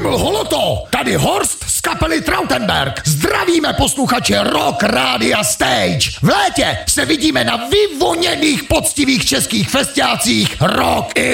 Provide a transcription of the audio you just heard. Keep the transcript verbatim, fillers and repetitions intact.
Himmel holoto, tady Horst z kapely Trautenberg. Zdravíme posluchače Rock Rádia Stage. V létě se vidíme na vyvoněných poctivých českých festiácích Rock